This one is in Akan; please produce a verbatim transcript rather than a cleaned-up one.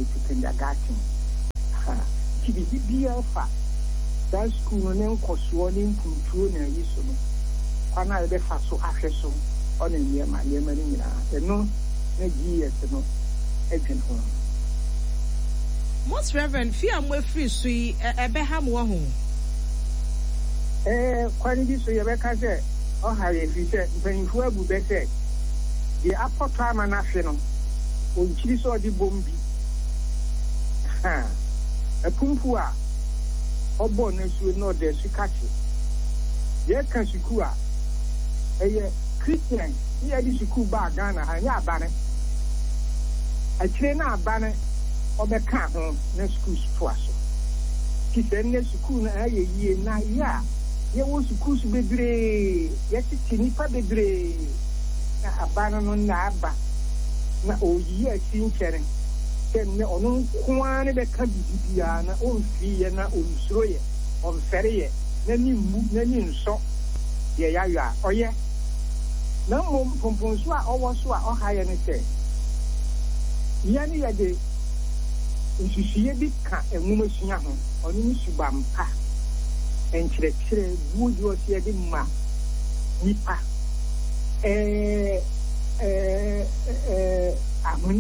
to kindergarten. Ha. Tibi bi alpha. That school no nkoso ne mpuntuo na yiso no. Kwana ebe fa so ahwe so on enye ma le ma ni nyina. Eno na G S no edwen ho. Most Reverend Fia mwe free sui ebe ha mo ho. Eh kwani bi so ye be ka se o ha ye fi se mpanifo abu be se the apoto ama na hwe no o nchiri so di bombi. Ha. Epumpu a obo na su no de sikachi. Ye kan siku a eye Christian ye di siku ba Ghana ha ya abane. A kire na abane obeka ho na school to aso. Ki se ne school na aye yie na ya ye wo school su bebre ye ti ni pa bebre na abane no na aba na oyi asi nkere ken ne onu kwani be ka bibia na onfi ye na onsuro ye onfere ye na ni mu na ni nso ye ya ya oye na mo pompon so a owo so a oha ye ne se ya ni ya de nsusuye bi ka enwuma sua ho onu ni subampa enkyere kyere buudi o se de ma nipa eh eh eh